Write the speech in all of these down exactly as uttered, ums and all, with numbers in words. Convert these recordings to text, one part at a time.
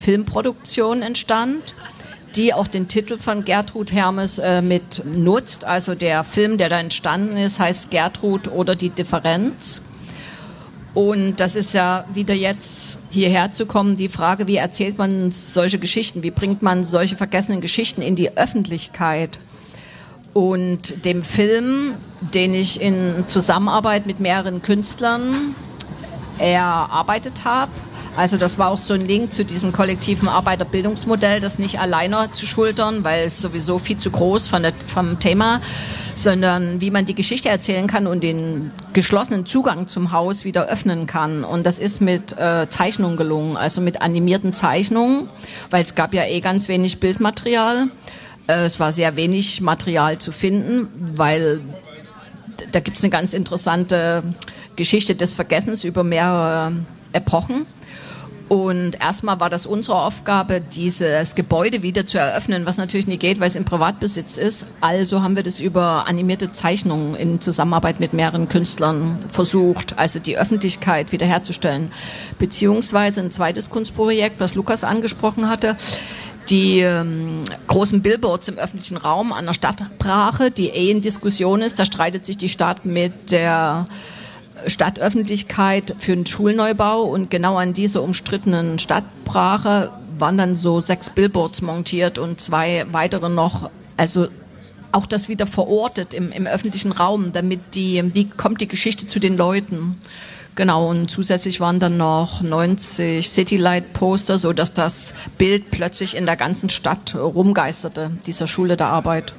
Filmproduktion entstand, die auch den Titel von Gertrud Hermes äh, mit nutzt. Also der Film, der da entstanden ist, heißt Gertrud oder die Differenz. Und das ist ja wieder jetzt hierher zu kommen, die Frage, wie erzählt man solche Geschichten, wie bringt man solche vergessenen Geschichten in die Öffentlichkeit? Und dem Film, den ich in Zusammenarbeit mit mehreren Künstlern erarbeitet habe, also das war auch so ein Link zu diesem kollektiven Arbeiterbildungsmodell, das nicht alleine zu schultern, weil es sowieso viel zu groß von der, vom Thema, sondern wie man die Geschichte erzählen kann und den geschlossenen Zugang zum Haus wieder öffnen kann. Und das ist mit äh, Zeichnungen gelungen, also mit animierten Zeichnungen, weil es gab ja eh ganz wenig Bildmaterial. Äh, es war sehr wenig Material zu finden, weil da gibt es eine ganz interessante Geschichte des Vergessens über mehrere Epochen. Und erstmal war das unsere Aufgabe, dieses Gebäude wieder zu eröffnen, was natürlich nicht geht, weil es im Privatbesitz ist. Also haben wir das über animierte Zeichnungen in Zusammenarbeit mit mehreren Künstlern versucht, also die Öffentlichkeit wiederherzustellen. Beziehungsweise ein zweites Kunstprojekt, was Lukas angesprochen hatte, die ähm, großen Billboards im öffentlichen Raum an der Stadtbrache, die eh in Diskussion ist. Da streitet sich die Stadt mit der Stadtöffentlichkeit für den Schulneubau und genau an dieser umstrittenen Stadtbrache waren dann so sechs Billboards montiert und zwei weitere noch, also auch das wieder verortet im, im öffentlichen Raum, damit die, wie kommt die Geschichte zu den Leuten. Genau, und zusätzlich waren dann noch neunzig Citylight-Poster, so dass das Bild plötzlich in der ganzen Stadt rumgeisterte, dieser Schule der Arbeit.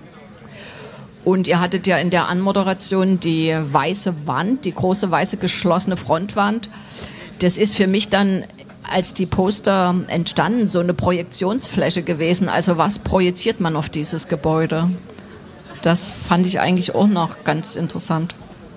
Und ihr hattet ja in der Anmoderation die weiße Wand, die große weiße geschlossene Frontwand. Das ist für mich dann, als die Poster entstanden, so eine Projektionsfläche gewesen. Also was projiziert man auf dieses Gebäude? Das fand ich eigentlich auch noch ganz interessant.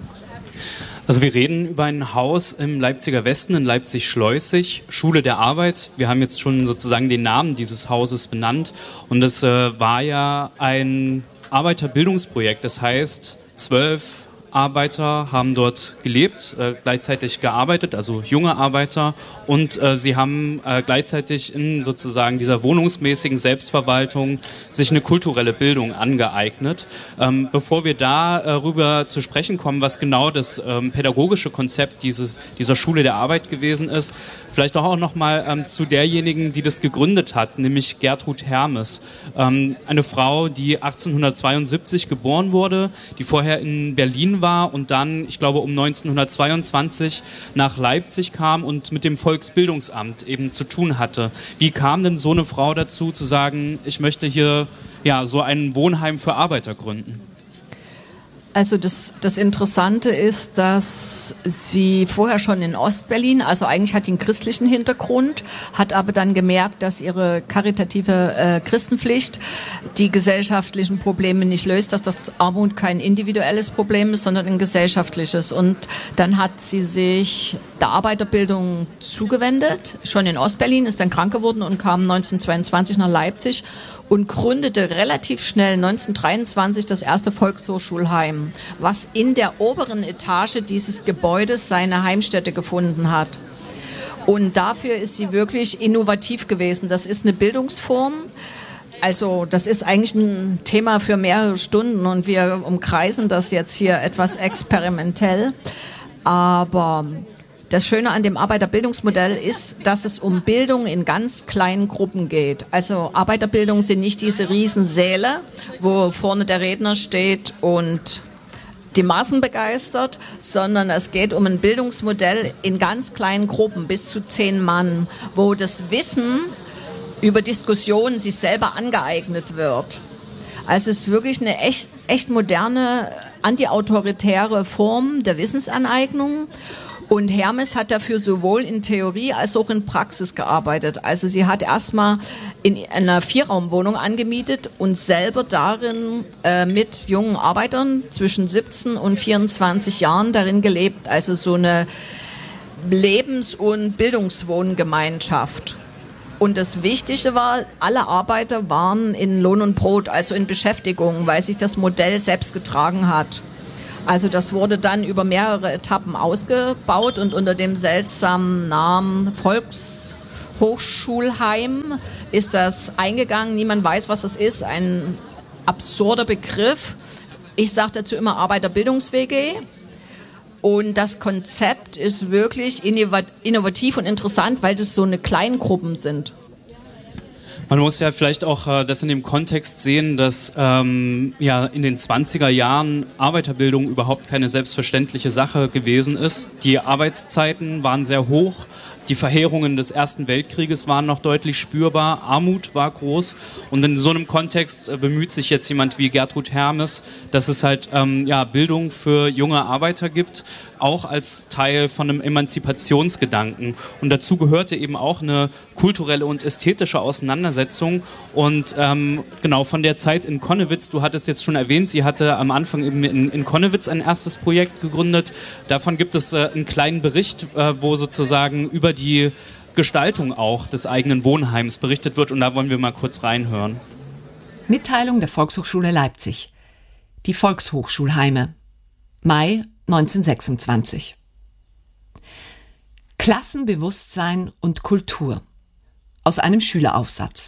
Also wir reden über ein Haus im Leipziger Westen, in Leipzig-Schleusig, Schule der Arbeit. Wir haben jetzt schon sozusagen den Namen dieses Hauses benannt. Und es äh, war ja ein Arbeiterbildungsprojekt, das heißt, zwölf Arbeiter haben dort gelebt, äh, gleichzeitig gearbeitet, also junge Arbeiter, und äh, sie haben äh, gleichzeitig in sozusagen dieser wohnungsmäßigen Selbstverwaltung sich eine kulturelle Bildung angeeignet. Ähm, bevor wir darüber äh, zu sprechen kommen, was genau das ähm, pädagogische Konzept dieses, dieser Schule der Arbeit gewesen ist, vielleicht auch noch mal ähm, zu derjenigen, die das gegründet hat, nämlich Gertrud Hermes. Ähm, eine Frau, die achtzehnhundertzweiundsiebzig geboren wurde, die vorher in Berlin war und dann, ich glaube, um neunzehnhundertzweiundzwanzig nach Leipzig kam und mit dem Volksbildungsamt eben zu tun hatte. Wie kam denn so eine Frau dazu, zu sagen, ich möchte hier ja so ein Wohnheim für Arbeiter gründen? Also das, das Interessante ist, dass sie vorher schon in Ostberlin, also eigentlich hat sie einen christlichen Hintergrund, hat aber dann gemerkt, dass ihre karitative äh, Christenpflicht die gesellschaftlichen Probleme nicht löst, dass das Armut kein individuelles Problem ist, sondern ein gesellschaftliches. Und dann hat sie sich der Arbeiterbildung zugewendet, schon in Ostberlin, ist dann krank geworden und kam neunzehnhundertzweiundzwanzig nach Leipzig und gründete relativ schnell neunzehnhundertdreiundzwanzig das erste Volkshochschulheim, was in der oberen Etage dieses Gebäudes seine Heimstätte gefunden hat. Und dafür ist sie wirklich innovativ gewesen. Das ist eine Bildungsform. Also das ist eigentlich ein Thema für mehrere Stunden und wir umkreisen das jetzt hier etwas experimentell. Aber das Schöne an dem Arbeiterbildungsmodell ist, dass es um Bildung in ganz kleinen Gruppen geht. Also Arbeiterbildung sind nicht diese Riesensäle, wo vorne der Redner steht und die Massen begeistert, sondern es geht um ein Bildungsmodell in ganz kleinen Gruppen, bis zu zehn Mann, wo das Wissen über Diskussionen sich selber angeeignet wird. Also es ist wirklich eine echt, echt moderne, antiautoritäre Form der Wissensaneignung. Und Hermes hat dafür sowohl in Theorie als auch in Praxis gearbeitet. Also sie hat erstmal in einer Vierraumwohnung angemietet und selber darin äh, mit jungen Arbeitern zwischen siebzehn und vierundzwanzig Jahren darin gelebt. Also so eine Lebens- und Bildungswohngemeinschaft. Und das Wichtige war, alle Arbeiter waren in Lohn und Brot, also in Beschäftigung, weil sich das Modell selbst getragen hat. Also das wurde dann über mehrere Etappen ausgebaut und unter dem seltsamen Namen Volkshochschulheim Hochschulheim ist das eingegangen. Niemand weiß, was das ist. Ein absurder Begriff. Ich sage dazu immer Arbeiterbildungs-W G. Und das Konzept ist wirklich innovativ und interessant, weil das so eine Kleingruppen sind. Man muss ja vielleicht auch äh, das in dem Kontext sehen, dass ähm, ja in den zwanziger Jahren Arbeiterbildung überhaupt keine selbstverständliche Sache gewesen ist. Die Arbeitszeiten waren sehr hoch, die Verheerungen des Ersten Weltkrieges waren noch deutlich spürbar, Armut war groß und in so einem Kontext äh, bemüht sich jetzt jemand wie Gertrud Hermes, dass es halt ähm, ja Bildung für junge Arbeiter gibt, auch als Teil von einem Emanzipationsgedanken. Und dazu gehörte eben auch eine kulturelle und ästhetische Auseinandersetzung. Und ähm, genau von der Zeit in Connewitz, du hattest jetzt schon erwähnt, sie hatte am Anfang eben in, in Connewitz ein erstes Projekt gegründet. Davon gibt es äh, einen kleinen Bericht, äh, wo sozusagen über die Gestaltung auch des eigenen Wohnheims berichtet wird. Und da wollen wir mal kurz reinhören. Mitteilung der Volkshochschule Leipzig. Die Volkshochschulheime. Mai neunzehnhundertsechsundzwanzig. Klassenbewusstsein und Kultur. Aus einem Schüleraufsatz.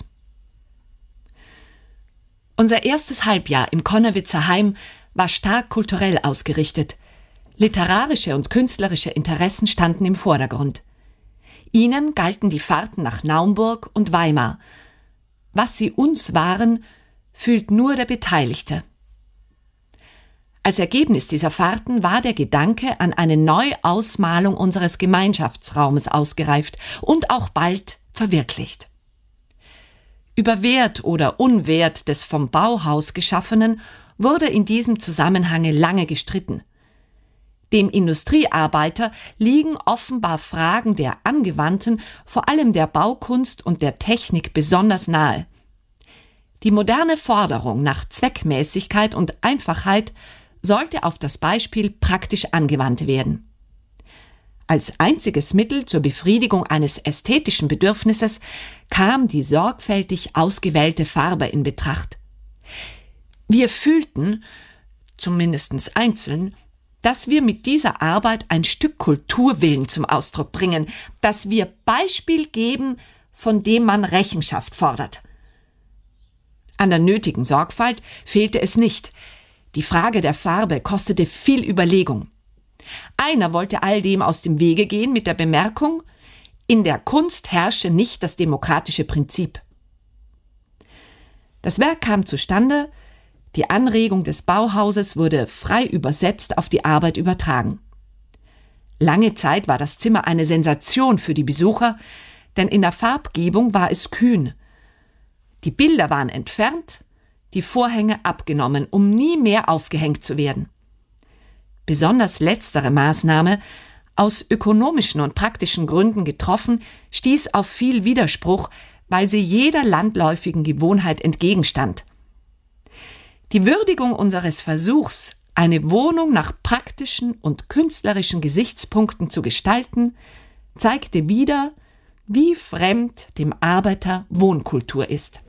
Unser erstes Halbjahr im Connewitzer Heim war stark kulturell ausgerichtet. Literarische und künstlerische Interessen standen im Vordergrund. Ihnen galten die Fahrten nach Naumburg und Weimar. Was sie uns waren, fühlt nur der Beteiligte. Als Ergebnis dieser Fahrten war der Gedanke an eine Neuausmalung unseres Gemeinschaftsraumes ausgereift und auch bald verwirklicht. Über Wert oder Unwert des vom Bauhaus Geschaffenen wurde in diesem Zusammenhange lange gestritten. Dem Industriearbeiter liegen offenbar Fragen der angewandten, vor allem der Baukunst und der Technik besonders nahe. Die moderne Forderung nach Zweckmäßigkeit und Einfachheit sollte auf das Beispiel praktisch angewandt werden. Als einziges Mittel zur Befriedigung eines ästhetischen Bedürfnisses kam die sorgfältig ausgewählte Farbe in Betracht. Wir fühlten, zumindest einzeln, dass wir mit dieser Arbeit ein Stück Kulturwillen zum Ausdruck bringen, dass wir Beispiel geben, von dem man Rechenschaft fordert. An der nötigen Sorgfalt fehlte es nicht. Die Frage der Farbe kostete viel Überlegung. Einer wollte all dem aus dem Wege gehen mit der Bemerkung, in der Kunst herrsche nicht das demokratische Prinzip. Das Werk kam zustande, die Anregung des Bauhauses wurde frei übersetzt auf die Arbeit übertragen. Lange Zeit war das Zimmer eine Sensation für die Besucher, denn in der Farbgebung war es kühn. Die Bilder waren entfernt, die Vorhänge abgenommen, um nie mehr aufgehängt zu werden. Besonders letztere Maßnahme, aus ökonomischen und praktischen Gründen getroffen, stieß auf viel Widerspruch, weil sie jeder landläufigen Gewohnheit entgegenstand. Die Würdigung unseres Versuchs, eine Wohnung nach praktischen und künstlerischen Gesichtspunkten zu gestalten, zeigte wieder, wie fremd dem Arbeiter Wohnkultur ist.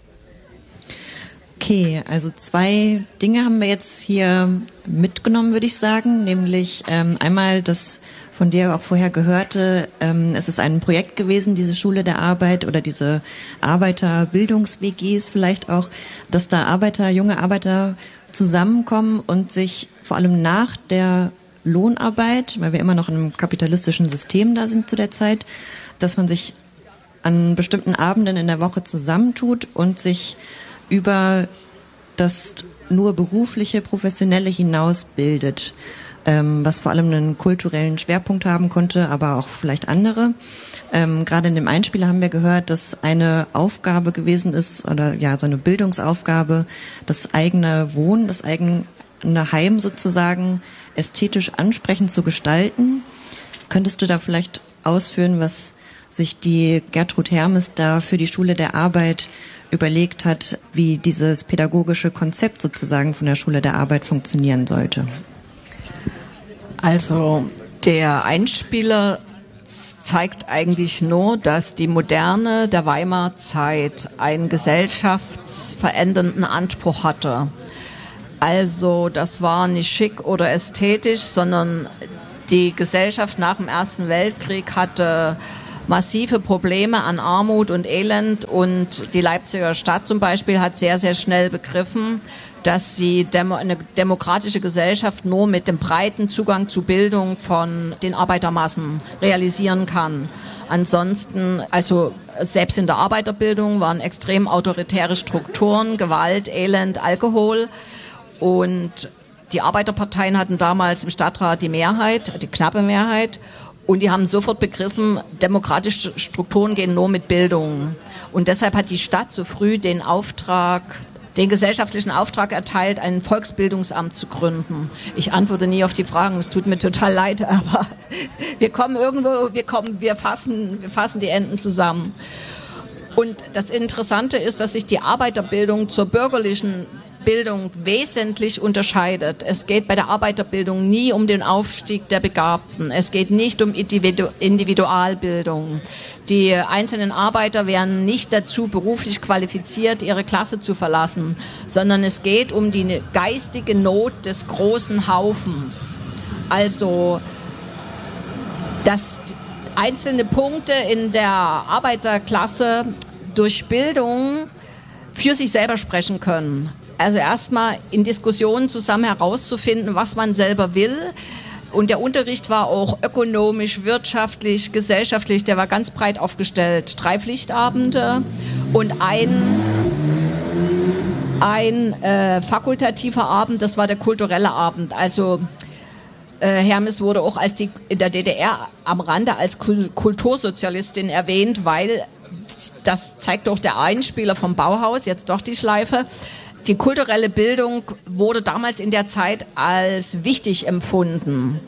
Okay, also zwei Dinge haben wir jetzt hier mitgenommen, würde ich sagen, nämlich ähm, einmal das von dir auch vorher gehörte, ähm, es ist ein Projekt gewesen, diese Schule der Arbeit oder diese Arbeiterbildungs-W Gs vielleicht auch, dass da Arbeiter, junge Arbeiter zusammenkommen und sich vor allem nach der Lohnarbeit, weil wir immer noch in einem kapitalistischen System da sind zu der Zeit, dass man sich an bestimmten Abenden in der Woche zusammentut und sich über das nur berufliche, professionelle hinaus bildet, ähm, was vor allem einen kulturellen Schwerpunkt haben konnte, aber auch vielleicht andere. Ähm, gerade in dem Einspieler haben wir gehört, dass eine Aufgabe gewesen ist, oder ja, so eine Bildungsaufgabe, das eigene Wohnen, das eigene Heim sozusagen ästhetisch ansprechend zu gestalten. Könntest du da vielleicht ausführen, was sich die Gertrud Hermes da für die Schule der Arbeit überlegt hat, wie dieses pädagogische Konzept sozusagen von der Schule der Arbeit funktionieren sollte? Also der Einspieler zeigt eigentlich nur, dass die Moderne der Weimarer Zeit einen gesellschaftsverändernden Anspruch hatte. Also das war nicht schick oder ästhetisch, sondern die Gesellschaft nach dem Ersten Weltkrieg hatte massive Probleme an Armut und Elend, und die Leipziger Stadt zum Beispiel hat sehr, sehr schnell begriffen, dass sie demo- eine demokratische Gesellschaft nur mit dem breiten Zugang zu Bildung von den Arbeitermassen realisieren kann. Ansonsten, also selbst in der Arbeiterbildung waren extrem autoritäre Strukturen, Gewalt, Elend, Alkohol, und die Arbeiterparteien hatten damals im Stadtrat die Mehrheit, die knappe Mehrheit, und die haben sofort begriffen, demokratische Strukturen gehen nur mit Bildung. Und deshalb hat die Stadt so früh den Auftrag, den gesellschaftlichen Auftrag erteilt, ein Volksbildungsamt zu gründen. Ich antworte nie auf die Fragen, es tut mir total leid, aber wir kommen irgendwo, wir kommen, wir fassen, wir fassen die Enden zusammen. Und das Interessante ist, dass sich die Arbeiterbildung zur bürgerlichen Bildung wesentlich unterscheidet. Es geht bei der Arbeiterbildung nie um den Aufstieg der Begabten. Es geht nicht um Individu- Individualbildung. Die einzelnen Arbeiter werden nicht dazu beruflich qualifiziert, ihre Klasse zu verlassen, sondern es geht um die geistige Not des großen Haufens. Also, dass einzelne Punkte in der Arbeiterklasse durch Bildung für sich selber sprechen können. Also erstmal in Diskussionen zusammen herauszufinden, was man selber will. Und der Unterricht war auch ökonomisch, wirtschaftlich, gesellschaftlich, der war ganz breit aufgestellt. Drei Pflichtabende und ein, ein äh, fakultativer Abend, das war der kulturelle Abend. Also äh, Hermes wurde auch als die, in der D D R am Rande als Kul- Kultursozialistin erwähnt, weil, das zeigt auch der Einspieler vom Bauhaus, jetzt doch die Schleife, die kulturelle Bildung wurde damals in der Zeit als wichtig empfunden.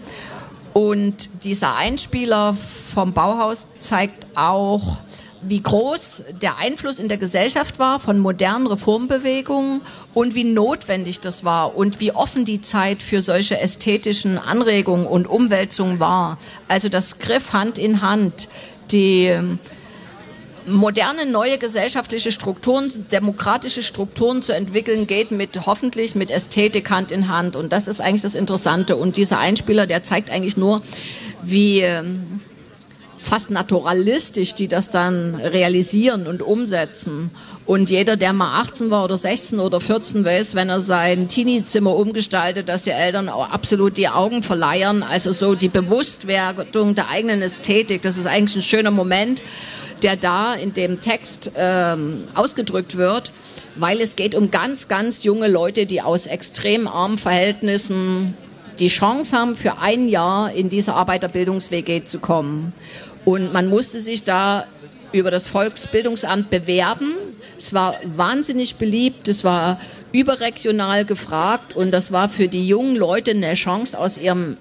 Und dieser Einspieler vom Bauhaus zeigt auch, wie groß der Einfluss in der Gesellschaft war von modernen Reformbewegungen und wie notwendig das war und wie offen die Zeit für solche ästhetischen Anregungen und Umwälzungen war. Also das griff Hand in Hand. Die moderne, neue gesellschaftliche Strukturen, demokratische Strukturen zu entwickeln, geht mit hoffentlich mit Ästhetik Hand in Hand. Und das ist eigentlich das Interessante. Und dieser Einspieler, der zeigt eigentlich nur, wie ähm, fast naturalistisch die das dann realisieren und umsetzen. Und jeder, der mal achtzehn war oder sechzehn oder vierzehn, weiß, wenn er sein Teenie-Zimmer umgestaltet, dass die Eltern auch absolut die Augen verleiern. Also so die Bewusstwerdung der eigenen Ästhetik, das ist eigentlich ein schöner Moment, der da in dem Text ähm, ausgedrückt wird, weil es geht um ganz, ganz junge Leute, die aus extrem armen Verhältnissen die Chance haben, für ein Jahr in diese Arbeiterbildungs-W G zu kommen. Und man musste sich da über das Volksbildungsamt bewerben. Es war wahnsinnig beliebt, es war überregional gefragt und das war für die jungen Leute eine Chance, aus ihrem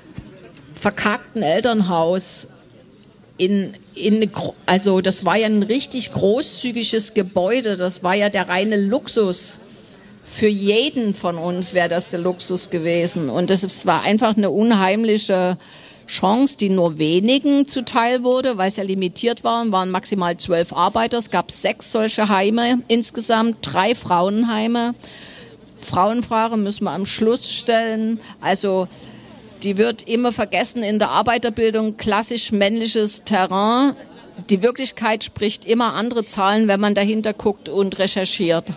verkackten Elternhaus in, in, also das war ja ein richtig großzügiges Gebäude, das war ja der reine Luxus. Für jeden von uns wäre das der Luxus gewesen. Und das war einfach eine unheimliche Chance, die nur wenigen zuteil wurde, weil es ja limitiert waren, waren maximal zwölf Arbeiter. Es gab sechs solche Heime insgesamt, drei Frauenheime. Frauenfrage müssen wir am Schluss stellen. Also die wird immer vergessen in der Arbeiterbildung, klassisch männliches Terrain. Die Wirklichkeit spricht immer andere Zahlen, wenn man dahinter guckt und recherchiert.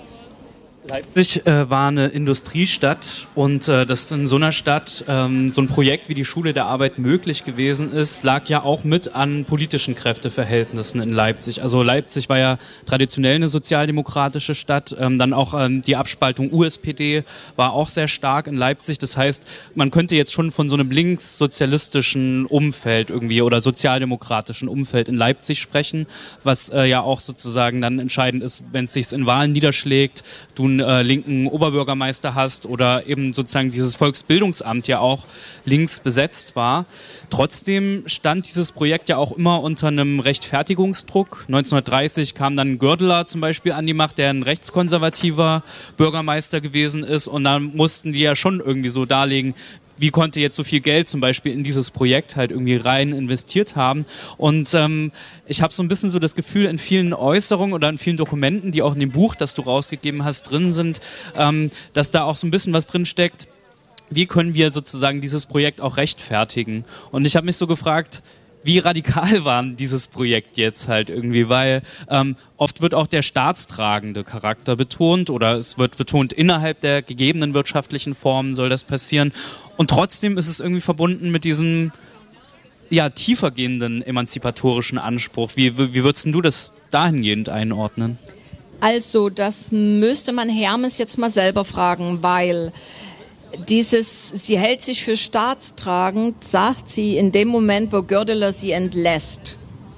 Leipzig äh, war eine Industriestadt und äh, dass in so einer Stadt ähm, so ein Projekt wie die Schule der Arbeit möglich gewesen ist, lag ja auch mit an politischen Kräfteverhältnissen in Leipzig. Also Leipzig war ja traditionell eine sozialdemokratische Stadt, ähm, dann auch ähm, die Abspaltung U S P D war auch sehr stark in Leipzig. Das heißt, man könnte jetzt schon von so einem linkssozialistischen Umfeld irgendwie oder sozialdemokratischen Umfeld in Leipzig sprechen, was äh, ja auch sozusagen dann entscheidend ist, wenn es sich in Wahlen niederschlägt, du einen äh, linken Oberbürgermeister hast oder eben sozusagen dieses Volksbildungsamt ja auch links besetzt war. Trotzdem stand dieses Projekt ja auch immer unter einem Rechtfertigungsdruck. neunzehnhundertdreißig kam dann Gördeler zum Beispiel an die Macht, der ein rechtskonservativer Bürgermeister gewesen ist und dann mussten die ja schon irgendwie so darlegen, wie konnte jetzt so viel Geld zum Beispiel in dieses Projekt halt irgendwie rein investiert haben. Und ähm, ich habe so ein bisschen so das Gefühl, in vielen Äußerungen oder in vielen Dokumenten, die auch in dem Buch, das du rausgegeben hast, drin sind, ähm, dass da auch so ein bisschen was drin steckt, wie können wir sozusagen dieses Projekt auch rechtfertigen. Und ich habe mich so gefragt, wie radikal war dieses Projekt jetzt halt irgendwie, weil ähm, oft wird auch der staatstragende Charakter betont oder es wird betont, innerhalb der gegebenen wirtschaftlichen Formen soll das passieren und trotzdem ist es irgendwie verbunden mit diesem ja, tiefergehenden emanzipatorischen Anspruch. Wie, wie würdest du das dahingehend einordnen? Also, das müsste man Hermes jetzt mal selber fragen, weil dieses, sie hält sich für staatstragend, sagt sie in dem Moment, wo Goerdeler sie entlässt.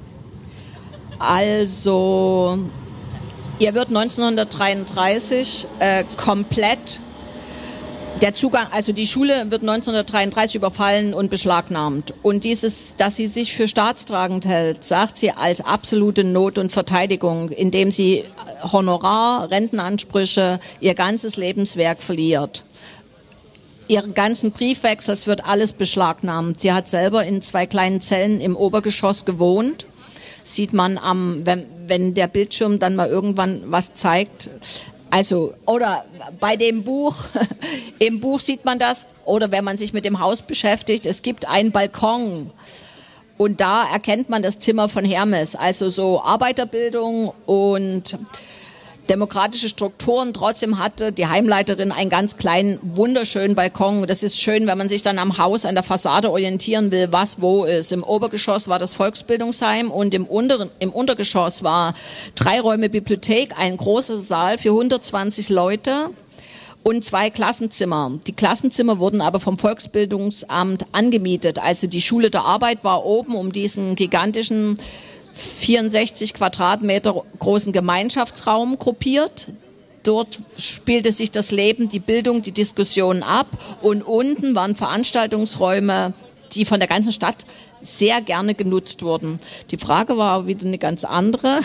Also, ihr wird neunzehnhundertdreiunddreißig äh, komplett der Zugang, also die Schule wird neunzehnhundertdreiunddreißig überfallen und beschlagnahmt. Und dieses, dass sie sich für staatstragend hält, sagt sie als absolute Not und Verteidigung, indem sie Honorar, Rentenansprüche, ihr ganzes Lebenswerk verliert. Ihren ganzen Briefwechsel, es wird alles beschlagnahmt. Sie hat selber in zwei kleinen Zellen im Obergeschoss gewohnt. Sieht man am, wenn, wenn der Bildschirm dann mal irgendwann was zeigt. Also, oder bei dem Buch, im Buch sieht man das, oder wenn man sich mit dem Haus beschäftigt, es gibt einen Balkon. Und da erkennt man das Zimmer von Hermes, also so Arbeiterbildung und demokratische Strukturen. Trotzdem hatte die Heimleiterin einen ganz kleinen, wunderschönen Balkon. Das ist schön, wenn man sich dann am Haus, an der Fassade orientieren will, was wo ist. Im Obergeschoss war das Volksbildungsheim und im, unteren, im Untergeschoss war drei Räume Bibliothek, ein großer Saal für hundertzwanzig Leute und zwei Klassenzimmer. Die Klassenzimmer wurden aber vom Volksbildungsamt angemietet. Also die Schule der Arbeit war oben um diesen gigantischen vierundsechzig Quadratmeter großen Gemeinschaftsraum gruppiert. Dort spielte sich das Leben, die Bildung, die Diskussionen ab. Und unten waren Veranstaltungsräume, die von der ganzen Stadt sehr gerne genutzt wurden. Die Frage war wieder eine ganz andere.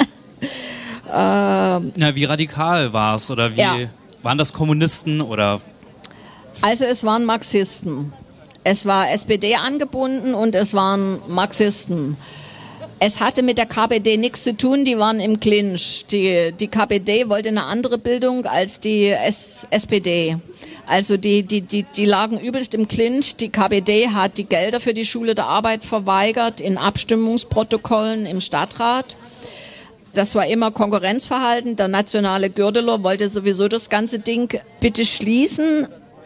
ähm, Na, wie radikal war es? Oder wie ja. waren das Kommunisten? Oder? Also es waren Marxisten. Es war S P D angebunden und es waren Marxisten. Es hatte mit der K P D nichts zu tun, die waren im Clinch. Die, die K P D wollte eine andere Bildung als die S, SPD. Also die, die, die, die lagen übelst im Clinch. Die K P D hat die Gelder für die Schule der Arbeit verweigert in Abstimmungsprotokollen im Stadtrat. Das war immer Konkurrenzverhalten. Der nationale Goerdeler wollte sowieso das ganze Ding bitte schließen.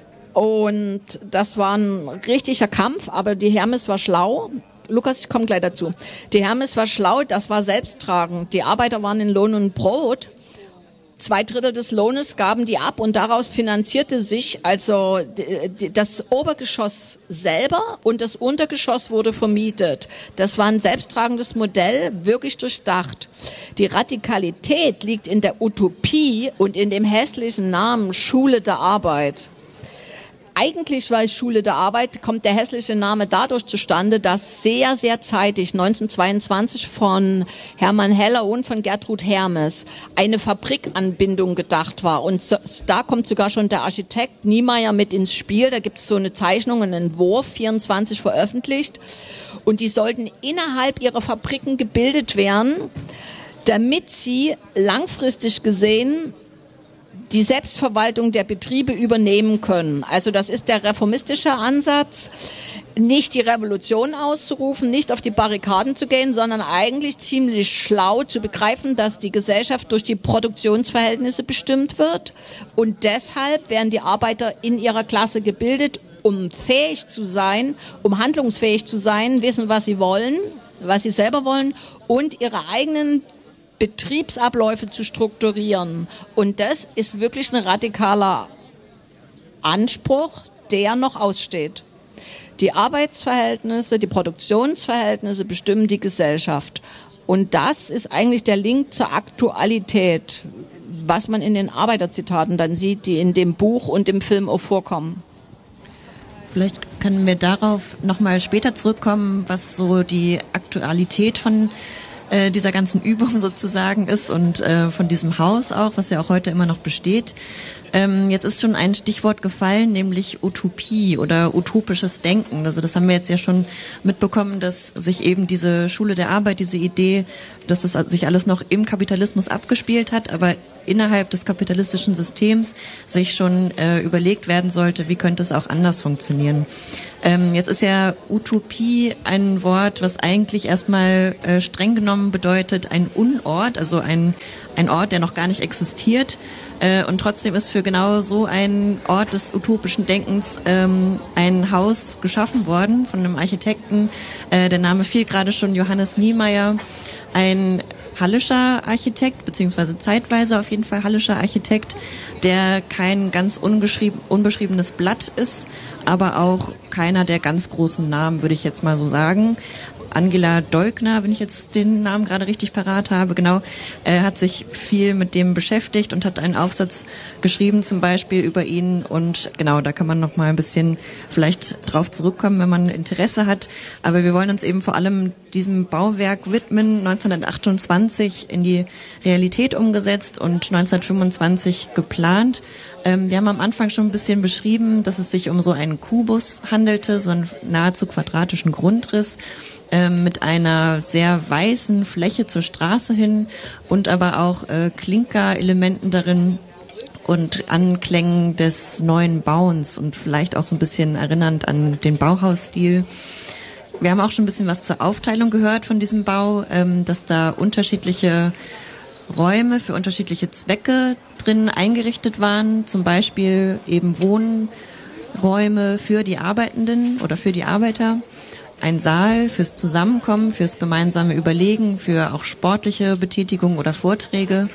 Und das war ein richtiger Kampf, aber die Hermes war schlau. Lukas, ich komme gleich dazu. Die Hermes war schlau, das war selbsttragend. Die Arbeiter waren in Lohn und Brot. Zwei Drittel des Lohnes gaben die ab und daraus finanzierte sich also das Obergeschoss selber und das Untergeschoss wurde vermietet. Das war ein selbsttragendes Modell, wirklich durchdacht. Die Radikalität liegt in der Utopie und in dem hässlichen Namen Schule der Arbeit. Eigentlich war es Schule der Arbeit, kommt der hässliche Name dadurch zustande, dass sehr, sehr zeitig, neunzehnhundertzweiundzwanzig von Hermann Heller und von Gertrud Hermes, eine Fabrikanbindung gedacht war. Und so, da kommt sogar schon der Architekt Niemeyer mit ins Spiel. Da gibt es so eine Zeichnung, einen Entwurf, vierundzwanzig veröffentlicht. Und die sollten innerhalb ihrer Fabriken gebildet werden, damit sie langfristig gesehen die Selbstverwaltung der Betriebe übernehmen können. Also das ist der reformistische Ansatz, nicht die Revolution auszurufen, nicht auf die Barrikaden zu gehen, sondern eigentlich ziemlich schlau zu begreifen, dass die Gesellschaft durch die Produktionsverhältnisse bestimmt wird und deshalb werden die Arbeiter in ihrer Klasse gebildet, um fähig zu sein, um handlungsfähig zu sein, wissen, was sie wollen, was sie selber wollen und ihre eigenen Betriebsabläufe zu strukturieren. Und das ist wirklich ein radikaler Anspruch, der noch aussteht. Die Arbeitsverhältnisse, die Produktionsverhältnisse bestimmen die Gesellschaft. Und das ist eigentlich der Link zur Aktualität, was man in den Arbeiterzitaten dann sieht, die in dem Buch und im Film auch vorkommen. Vielleicht können wir darauf nochmal später zurückkommen, was so die Aktualität von äh, dieser ganzen Übung sozusagen ist und äh, von diesem Haus auch, was ja auch heute immer noch besteht. Ähm, jetzt ist schon ein Stichwort gefallen, nämlich Utopie oder utopisches Denken. Also das haben wir jetzt ja schon mitbekommen, dass sich eben diese Schule der Arbeit, diese Idee, dass das sich alles noch im Kapitalismus abgespielt hat, aber innerhalb des kapitalistischen Systems sich schon äh, überlegt werden sollte, wie könnte es auch anders funktionieren. Ähm, jetzt ist ja Utopie ein Wort, was eigentlich erstmal äh, streng genommen bedeutet ein Unort, also ein, ein Ort, der noch gar nicht existiert. Äh, und trotzdem ist für genau so einen Ort des utopischen Denkens ähm, ein Haus geschaffen worden von einem Architekten. Äh, der Name fiel gerade schon, Johannes Niemeyer, ein hallischer Architekt, beziehungsweise zeitweise auf jeden Fall hallischer Architekt, der kein ganz ungeschrieben, unbeschriebenes Blatt ist, aber auch keiner der ganz großen Namen, würde ich jetzt mal so sagen. Angela Deukner, wenn ich jetzt den Namen gerade richtig parat habe, genau, äh, hat sich viel mit dem beschäftigt und hat einen Aufsatz geschrieben, zum Beispiel über ihn. Und genau, da kann man noch mal ein bisschen vielleicht drauf zurückkommen, wenn man Interesse hat. Aber wir wollen uns eben vor allem diesem Bauwerk widmen, neunzehnhundertachtundzwanzig in die Realität umgesetzt und neunzehnhundertfünfundzwanzig geplant. Ähm, wir haben am Anfang schon ein bisschen beschrieben, dass es sich um so einen Kubus handelte, so einen nahezu quadratischen Grundriss, ähm, mit einer sehr weißen Fläche zur Straße hin und aber auch äh, Klinkerelementen darin und Anklängen des neuen Bauens und vielleicht auch so ein bisschen erinnernd an den Bauhausstil. Wir haben auch schon ein bisschen was zur Aufteilung gehört von diesem Bau, ähm, dass da unterschiedliche Räume für unterschiedliche Zwecke drin eingerichtet waren, zum Beispiel eben Wohnräume für die Arbeitenden oder für die Arbeiter, ein Saal fürs Zusammenkommen, fürs gemeinsame Überlegen, für auch sportliche Betätigung oder Vorträge.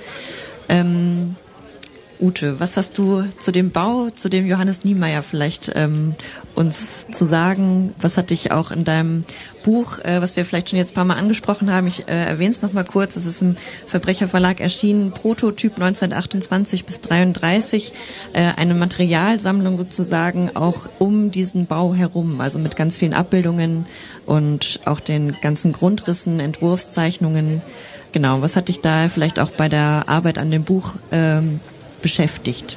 Ähm, Ute, was hast du zu dem Bau, zu dem Johannes Niemeyer vielleicht ähm, uns zu sagen? Was hat dich auch in deinem Buch, äh, was wir vielleicht schon jetzt ein paar Mal angesprochen haben, ich äh, erwähne es nochmal kurz, es ist im Verbrecherverlag erschienen, Prototyp neunzehnhundertachtundzwanzig bis dreiunddreißig, äh, eine Materialsammlung sozusagen auch um diesen Bau herum, also mit ganz vielen Abbildungen und auch den ganzen Grundrissen, Entwurfszeichnungen. Genau, was hat dich da vielleicht auch bei der Arbeit an dem Buch ähm, beschäftigt?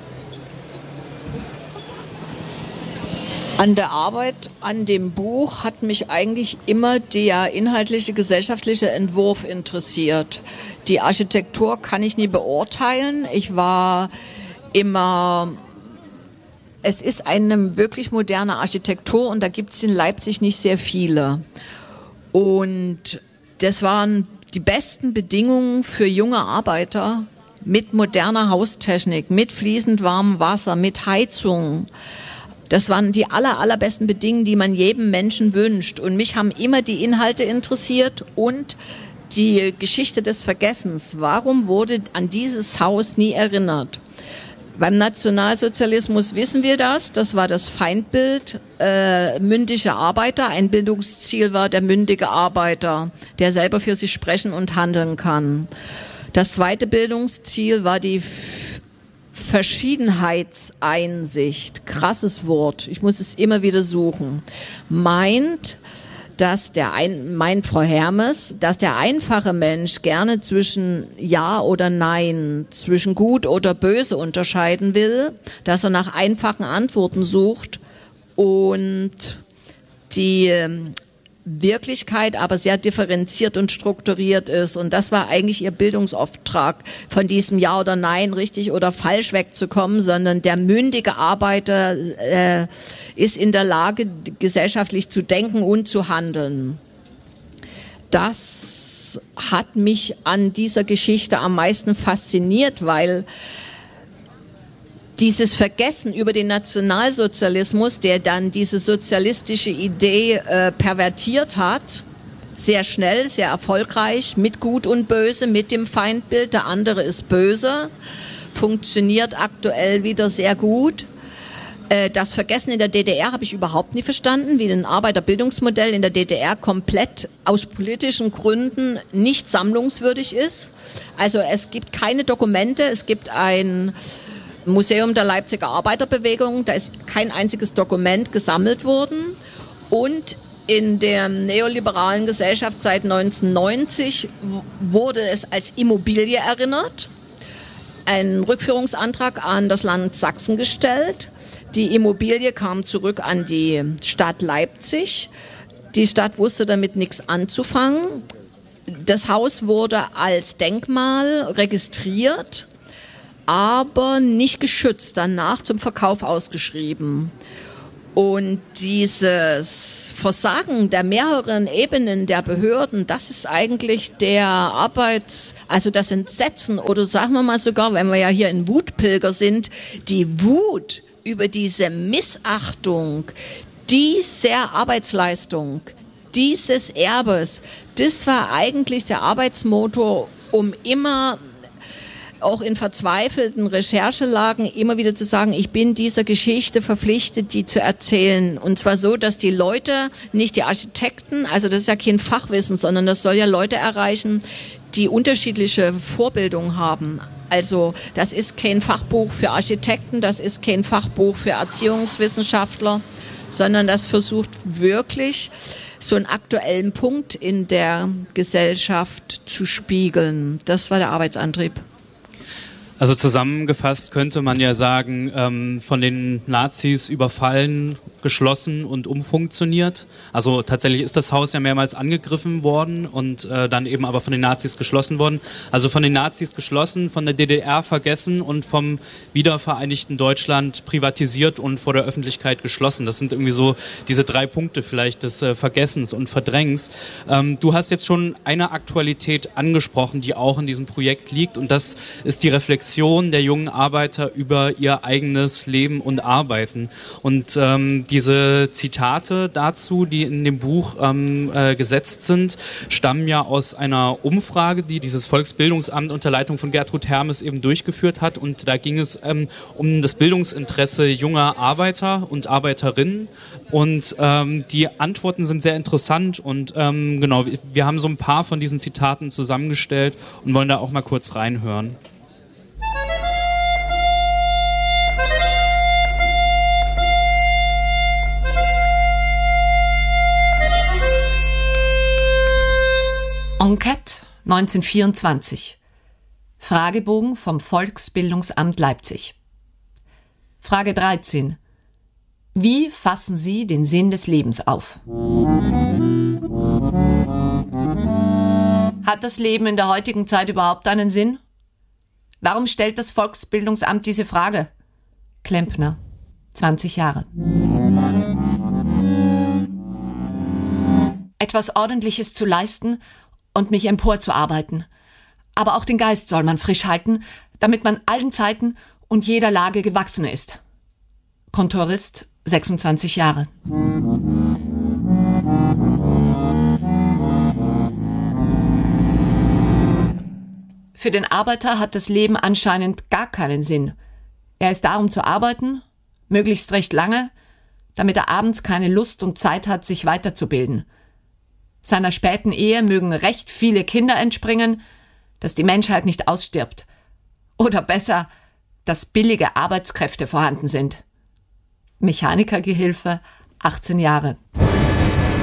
An der Arbeit an dem Buch hat mich eigentlich immer der inhaltliche, gesellschaftliche Entwurf interessiert. Die Architektur kann ich nie beurteilen. Ich war immer... Es ist eine wirklich moderne Architektur und da gibt es in Leipzig nicht sehr viele. Und das waren die besten Bedingungen für junge Arbeiter, mit moderner Haustechnik, mit fließend warmem Wasser, mit Heizung. Das waren die aller, allerbesten Bedingungen, die man jedem Menschen wünscht. Und mich haben immer die Inhalte interessiert und die Geschichte des Vergessens. Warum wurde an dieses Haus nie erinnert? Beim Nationalsozialismus wissen wir das. Das war das Feindbild, äh, mündige Arbeiter. Ein Bildungsziel war der mündige Arbeiter, der selber für sich sprechen und handeln kann. Das zweite Bildungsziel war die F- Verschiedenheitseinsicht. Krasses Wort. Ich muss es immer wieder suchen. Meint, dass der ein, meint Frau Hermes, dass der einfache Mensch gerne zwischen Ja oder Nein, zwischen gut oder böse unterscheiden will, dass er nach einfachen Antworten sucht und die Wirklichkeit aber sehr differenziert und strukturiert ist. Und das war eigentlich ihr Bildungsauftrag, von diesem Ja oder Nein, richtig oder falsch wegzukommen, sondern der mündige Arbeiter äh, ist in der Lage, gesellschaftlich zu denken und zu handeln. Das hat mich an dieser Geschichte am meisten fasziniert, weil dieses Vergessen über den Nationalsozialismus, der dann diese sozialistische Idee äh, pervertiert hat, sehr schnell, sehr erfolgreich, mit Gut und Böse, mit dem Feindbild, der andere ist böse, funktioniert aktuell wieder sehr gut. Äh, das Vergessen in der D D R habe ich überhaupt nie verstanden, wie ein Arbeiterbildungsmodell in der D D R komplett aus politischen Gründen nicht sammlungswürdig ist. Also es gibt keine Dokumente, es gibt ein Museum der Leipziger Arbeiterbewegung, da ist kein einziges Dokument gesammelt worden. Und in der neoliberalen Gesellschaft seit neunzehnhundertneunzig wurde es als Immobilie erinnert, ein Rückführungsantrag an das Land Sachsen gestellt. Die Immobilie kam zurück an die Stadt Leipzig. Die Stadt wusste damit nichts anzufangen. Das Haus wurde als Denkmal registriert, aber nicht geschützt, danach zum Verkauf ausgeschrieben. Und dieses Versagen der mehreren Ebenen der Behörden, das ist eigentlich der Arbeits-, also das Entsetzen oder sagen wir mal sogar, wenn wir ja hier in Wutpilger sind, die Wut über diese Missachtung dieser Arbeitsleistung, dieses Erbes, das war eigentlich der Arbeitsmotor, um immer auch in verzweifelten Recherchelagen immer wieder zu sagen, ich bin dieser Geschichte verpflichtet, die zu erzählen. Und zwar so, dass die Leute, nicht die Architekten, also das ist ja kein Fachwissen, sondern das soll ja Leute erreichen, die unterschiedliche Vorbildungen haben. Also das ist kein Fachbuch für Architekten, das ist kein Fachbuch für Erziehungswissenschaftler, sondern das versucht wirklich so einen aktuellen Punkt in der Gesellschaft zu spiegeln. Das war der Arbeitsantrieb. Also zusammengefasst könnte man ja sagen, ähm, von den Nazis überfallen, geschlossen und umfunktioniert. Also tatsächlich ist das Haus ja mehrmals angegriffen worden und äh, dann eben aber von den Nazis geschlossen worden. Also von den Nazis geschlossen, von der D D R vergessen und vom wiedervereinigten Deutschland privatisiert und vor der Öffentlichkeit geschlossen. Das sind irgendwie so diese drei Punkte vielleicht des äh, Vergessens und Verdrängens. Ähm, du hast jetzt schon eine Aktualität angesprochen, die auch in diesem Projekt liegt, und das ist die Reflexion der jungen Arbeiter über ihr eigenes Leben und Arbeiten. Und ähm, diese Zitate dazu, die in dem Buch ähm, äh, gesetzt sind, stammen ja aus einer Umfrage, die dieses Volksbildungsamt unter Leitung von Gertrud Hermes eben durchgeführt hat. Und da ging es ähm, um das Bildungsinteresse junger Arbeiter und Arbeiterinnen. Und ähm, die Antworten sind sehr interessant. Und ähm, genau, wir, wir haben so ein paar von diesen Zitaten zusammengestellt und wollen da auch mal kurz reinhören. Enquete neunzehnhundertvierundzwanzig. Fragebogen vom Volksbildungsamt Leipzig. Frage dreizehn. Wie fassen Sie den Sinn des Lebens auf? Hat das Leben in der heutigen Zeit überhaupt einen Sinn? Warum stellt das Volksbildungsamt diese Frage? Klempner, zwanzig Jahre. Etwas Ordentliches zu leisten und mich emporzuarbeiten. Aber auch den Geist soll man frisch halten, damit man allen Zeiten und jeder Lage gewachsen ist. Kontorist, sechsundzwanzig Jahre. Für den Arbeiter hat das Leben anscheinend gar keinen Sinn. Er ist da, um zu arbeiten, möglichst recht lange, damit er abends keine Lust und Zeit hat, sich weiterzubilden. Seiner späten Ehe mögen recht viele Kinder entspringen, dass die Menschheit nicht ausstirbt. Oder besser, dass billige Arbeitskräfte vorhanden sind. Mechanikergehilfe, achtzehn Jahre.